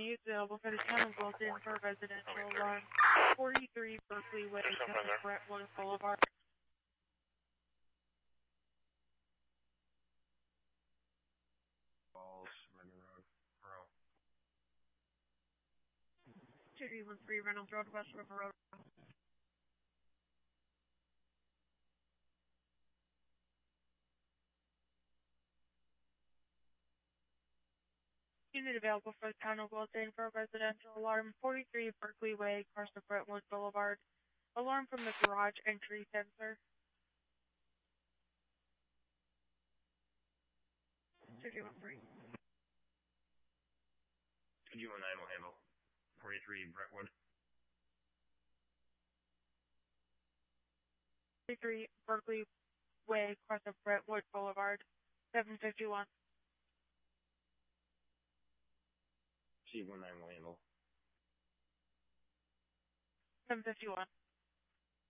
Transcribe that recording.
is available for the town of Wilton for residential alarm 43 Berkeley Way, Brentwood Boulevard. Falls, Redmond Road, Pearl. 2313 Reynolds Road, West River Road. Unit available for the town of Wilton for residential alarm 43 Berkeley Way, across the Brentwood Boulevard. Alarm from the garage entry sensor. 2313. 219 will handle 43 Brentwood. 43 Berkeley Way, across the Brentwood Boulevard. 751. C19 will handle 751.